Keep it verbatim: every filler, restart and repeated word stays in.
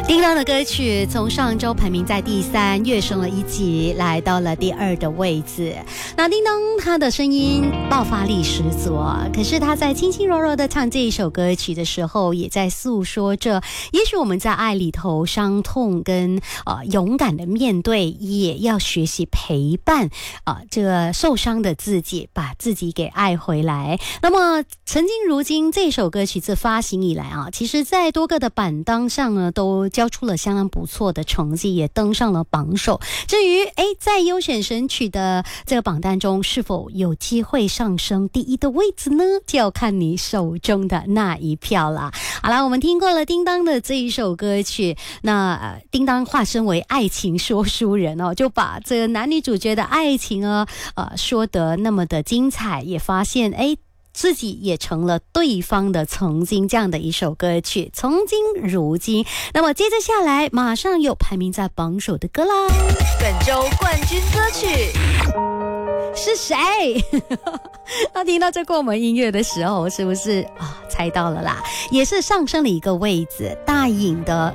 叮当的歌曲从上周排名在第三，跃升了一级，来到了第二的位置。那叮当他的声音爆发力十足，可是他在轻轻柔柔的唱这一首歌曲的时候，也在诉说着，也许我们在爱里头伤痛跟呃勇敢的面对，也要学习陪伴啊、呃、这个受伤的自己，把自己给爱回来。那么曾经如今这首歌曲自发行以来啊，其实在多个的榜单上呢都交出了相当不错的成绩，也登上了榜首。至于诶在优选神曲的这个榜单中是否有机会上升第一的位置呢，就要看你手中的那一票啦。好啦，我们听过了叮当的这一首歌曲，那、呃、叮当化身为爱情说书人哦，就把这个男女主角的爱情啊呃说得那么的精彩，也发现诶自己也成了对方的曾经，这样的一首歌曲从今如今。那么接着下来马上有排名在榜首的歌啦， 本周冠军歌曲是谁？那听到这过门音乐的时候是不是啊猜到了啦？也是上升了一个位置，大颖的